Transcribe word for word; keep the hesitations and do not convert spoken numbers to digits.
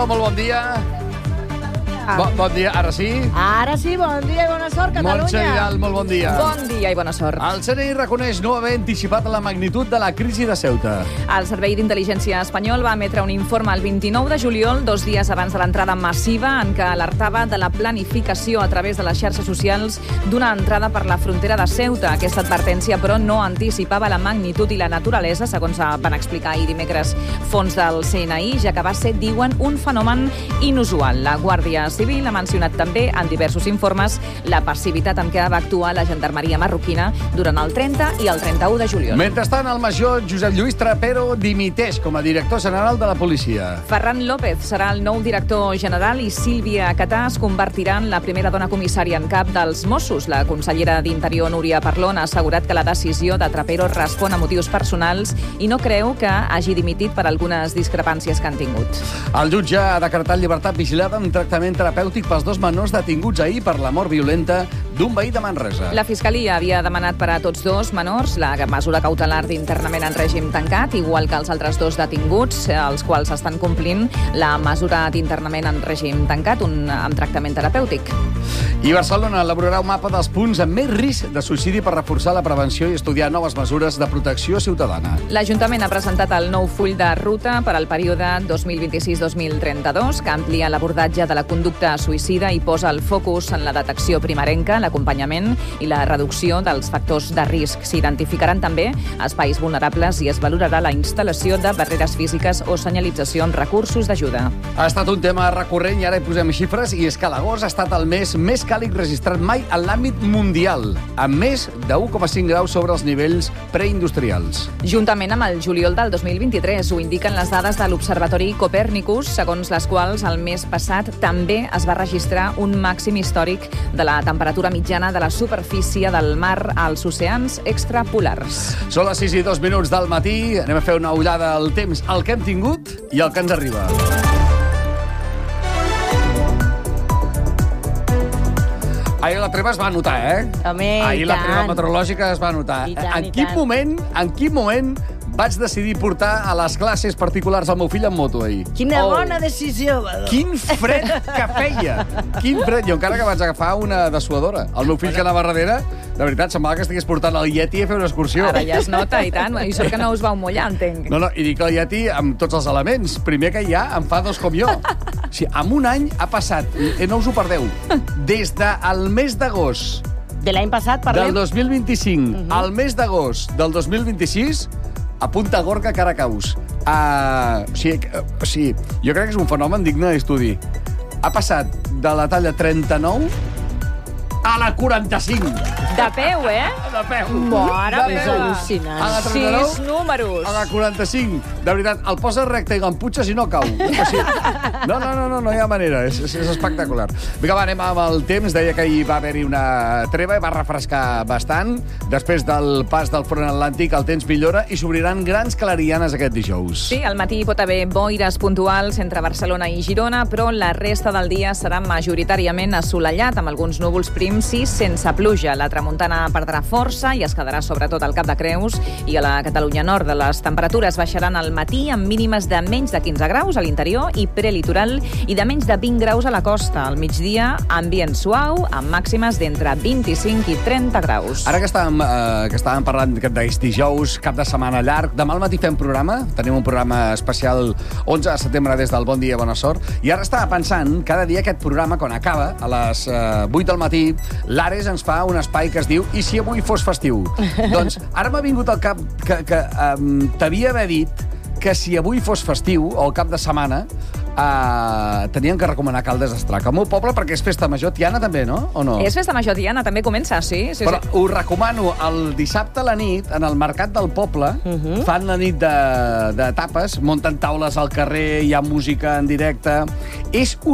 Molt bon dia. Bo, bon dia, ara sí? Ara sí, bon dia i bona sort, Catalunya. Montse Vidal, molt bon dia. Bon dia i bona sort. El C N I reconeix no haver anticipat la magnitud de la crisi de Ceuta. El Servei d'Intel·ligència espanyol va emetre un informe el vint-i-nou de juliol, dos dies abans de l'entrada massiva, en què alertava de la planificació a través de les xarxes socials d'una entrada per la frontera de Ceuta. Aquesta advertència, però, no anticipava la magnitud i la naturalesa, segons van explicar ahir dimecres fons del C N I, ja que va ser, diuen, un fenomen inusual. La Guàrdia Civil ha mencionat també en diversos informes la passivitat amb què va actuar la gendarmeria marroquina durant el trenta i el trenta-u de juliol. Mentrestant, el major Josep Lluís Trapero dimiteix com a director general de la policia. Ferran López serà el nou director general i Sílvia Catà es convertirà en la primera dona comissària en cap dels Mossos. La consellera d'Interior, Núria Parlon, ha assegurat que la decisió de Trapero respon a motius personals i no creu que hagi dimitit per algunes discrepàncies que han tingut. El jutge ha decretat llibertat vigilada amb tractament terapèutic pels dos menors detinguts ahir per la mort violenta d'un veí de Manresa. La Fiscalia havia demanat per a tots dos menors la mesura cautelar d'internament en règim tancat, igual que els altres dos detinguts, els quals estan complint la mesura d'internament en règim tancat, un amb tractament terapèutic. I Barcelona elaborarà un mapa dels punts amb més risc de suïcidi per reforçar la prevenció i estudiar noves mesures de protecció ciutadana. L'Ajuntament ha presentat el nou full de ruta per al període dos mil vint-i-sis dos mil trenta-dos, que amplia l'abordatge de la conducta suïcida i posa el focus en la detecció primerenca, l'acompanyament i la reducció dels factors de risc. S'identificaran també espais vulnerables i es valorarà la instal·lació de barreres físiques o senyalització amb recursos d'ajuda. Ha estat un tema recurrent i ara hi posem xifres, i és que l'agost ha estat el mes més càlid registrat mai en l'àmbit mundial, amb més de un coma cinc graus sobre els nivells preindustrials. Juntament amb el juliol del dos mil vint-i-tres, ho indiquen les dades de l'Observatori Copèrnicus, segons les quals el mes passat també es va registrar un màxim històric de la temperatura mitjana de la superfície del mar als oceans extrapolars. Són les sis i dos minuts del matí. Anem a fer una ullada al temps, el que hem tingut i el que ens arriba. Ahir la treva es va notar, eh? Home, Ahir i la tant. treva meteorològica es va notar. I tant, en i quin tant. moment, en quin moment vaig decidir portar a les classes particulars al meu fill en moto ahir? Quina Oh. bona decisió, Badó. Quin fred que feia! Quin fred! Jo encara que vaig agafar una dessuadora. El meu fill que anava darrere, de veritat, semblava que estigués portant el Yeti a fer una excursió. Ara ja es nota, i tant. I sort que no us vau mullar, entenc. No, no, i dic el Yeti amb tots els elements. Primer que hi ha, en fa dos com jo. O sigui, en un any ha passat, eh, no us ho perdeu, des del mes d'agost De l'any passat parlem... del dos mil vint-i-cinc Mhm. al mes d'agost del dos mil vint-i-sis, a Punta Gorga, cara caus. Uh, o, sigui, uh, o sigui, jo crec que és un fenomen digne d'estudi. Ha passat de la talla trenta-nou a la quaranta-cinc. De peu, eh? De peu. Mare De meva. peu. al·lucinant. A la trenta-nou, Sis números. a la quaranta-cinc. De veritat, el posa recte i l'emputxa si no cau. O sigui, no, no, no, no, no hi ha manera. És, és, és espectacular. Vinga, va, anem amb el temps. Deia que hi va haver-hi una treva i va refrescar bastant. Després del pas del front atlàntic, el temps millora i s'obriran grans clarianes aquest dijous. Sí, al matí pot haver boires puntuals entre Barcelona i Girona, però la resta del dia serà majoritàriament assolellat, amb alguns núvols prims i sense pluja. La tramuntana perdrà força i es quedarà sobretot al Cap de Creus i a la Catalunya Nord. Les temperatures baixaran al matí amb mínimes de menys de quinze graus a l'interior i prelitoral i de menys de vint graus a la costa. Al migdia, ambient suau, amb màximes d'entre vint-i-cinc i trenta graus. Ara que estàvem, eh, que estàvem parlant d'aquest dijous, cap de setmana llarg, demà al matí fem programa, tenim un programa especial onze de setembre des del Bon Dia, Bona Sort, i ara estava pensant, cada dia aquest programa, quan acaba, a les eh, vuit del matí, l'Ares ens fa un espai que es diu I si avui fos festiu? Doncs ara m'ha vingut al cap que, que um, t'havia d'haver dit que si avui fos festiu, o el cap de setmana, Uh, tenien que recomanar Caldes d'Estrac. Al meu poble, perquè és festa major, Tiana també, no? O no? És festa major, Tiana, també comença, sí. sí, Però sí. us recomano el dissabte a la nit, en el mercat del poble, uh -huh. fan la nit de, de tapes, munten taules al carrer, hi ha música en directe. És un